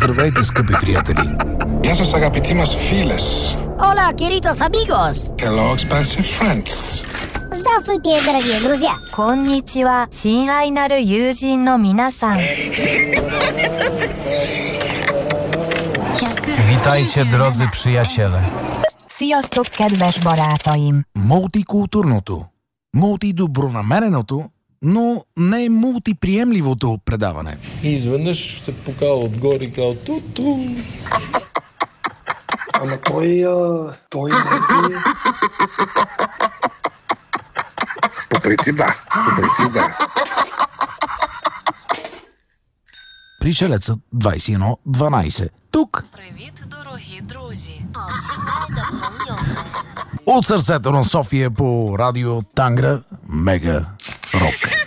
Здравейте, скъпи приятели! Γεια σας αγαπητοί μας φίλες. Hola, queridos amigos. Hello, expensive friends. Здравствуйте, дорогие друзья. こんにちは、親愛なる友人の皆さん。 Witajcie, drodzy przyjaciele. Sziasztok, kedves barátaim! Мултикултурното, мултидобронамереното, но не мултиприемливото предаване. И изведнъж се покава отгоре и казва ту-ту. Ама той не е... По принцип да. Пришелецът 2112. Тук. Привіт, дорогі друзі! От сърцето на София по радио Тангра Мега Рок.